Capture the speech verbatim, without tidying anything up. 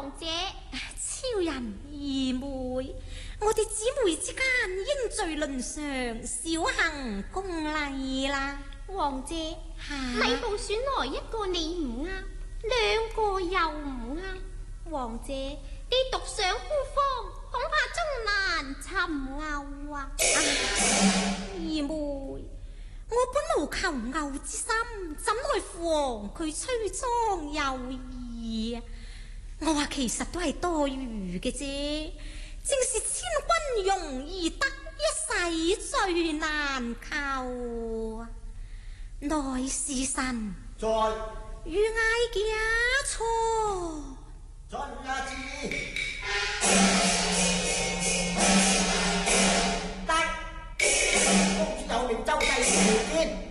王姐， 超人義妹，我哋姊妹之間應序論上，小行公禮啦。 王姐， 吓， 禮部選來一個你唔啱，兩個又唔啱。王姐，你獨上孤芳，恐怕終難尋偶啊！ 義妹，我本無求偶之心，怎奈父王佢催促有意啊！我話其實都係多餘嘅啫，正是千鈞容易得，一世最難求啊！內侍臣在御嗌假錯， 進阿子，得公主有命周濟條件。